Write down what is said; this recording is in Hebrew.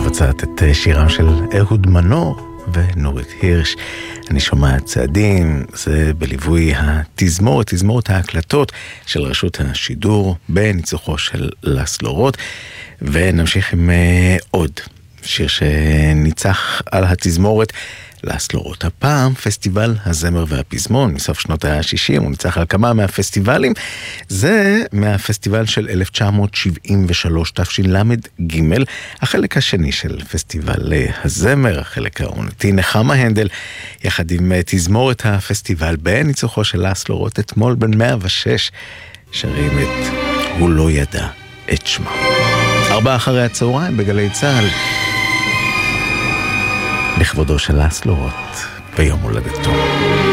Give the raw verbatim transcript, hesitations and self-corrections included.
מבצעת את שירם של אהוד מנור ונורית הירש. אני שומע צעדים, זה בליווי התזמורת, תזמורת ההקלטות של רשות השידור בניצוחו של לסלו רוט. ונמשיך עם עוד שיר שניצח על התזמורת לסלו רוט. הפעם פסטיבל הזמר והפזמון מסוף שנות ה-שישים, הוא ניצח על כמה מהפסטיבלים. זה מהפסטיבל של אלף תשע מאות שבעים ושלוש תשל"ג, החלק השני של פסטיבל הזמר, החלק העונתי. נחמה הנדל יחד עם תזמורת הפסטיבל בניצוחו של לסלו רוט אתמול בן מאה ושש שרים את הוא לא ידע את שמה. ארבע אחרי הצהריים בגלי צהל, לכבודו של לסלו רוט ביום הולדתו.